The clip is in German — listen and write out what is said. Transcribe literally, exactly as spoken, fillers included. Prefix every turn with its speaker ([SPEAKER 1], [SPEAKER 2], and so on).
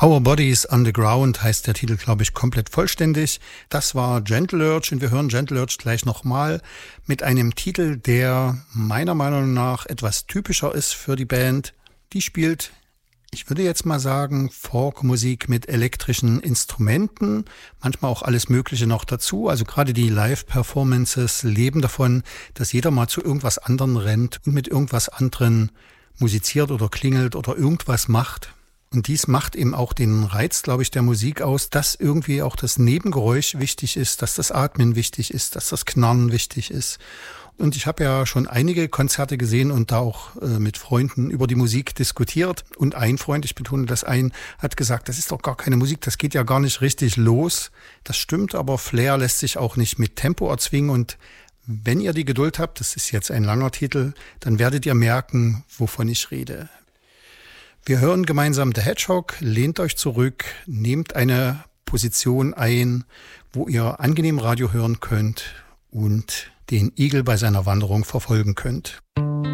[SPEAKER 1] Our Bodies Underground heißt der Titel, glaube ich, komplett vollständig. Das war Gentle Lurch und wir hören Gentle Lurch gleich nochmal mit einem Titel, der meiner Meinung nach etwas typischer ist für die Band. Die spielt, ich würde jetzt mal sagen, Folkmusik mit elektrischen Instrumenten, manchmal auch alles Mögliche noch dazu. Also gerade die Live-Performances leben davon, dass jeder mal zu irgendwas anderem rennt und mit irgendwas anderem musiziert oder klingelt oder irgendwas macht. Und dies macht eben auch den Reiz, glaube ich, der Musik aus, dass irgendwie auch das Nebengeräusch wichtig ist, dass das Atmen wichtig ist, dass das Knarren wichtig ist. Und ich habe ja schon einige Konzerte gesehen und da auch äh, mit Freunden über die Musik diskutiert. Und ein Freund, ich betone das ein, hat gesagt, das ist doch gar keine Musik, das geht ja gar nicht richtig los. Das stimmt, aber Flair lässt sich auch nicht mit Tempo erzwingen. Und wenn ihr die Geduld habt, das ist jetzt ein langer Titel, dann werdet ihr merken, wovon ich rede. Wir hören gemeinsam The Hedgehog, lehnt euch zurück, nehmt eine Position ein, wo ihr angenehm Radio hören könnt und den Igel bei seiner Wanderung verfolgen könnt.